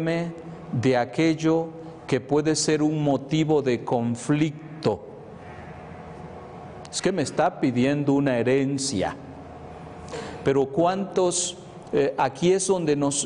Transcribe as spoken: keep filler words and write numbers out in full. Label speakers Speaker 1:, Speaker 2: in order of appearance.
Speaker 1: protégeme de aquello que puede ser un motivo de conflicto. Es que me está pidiendo una herencia. Pero ¿cuántos? Eh, aquí es donde nos,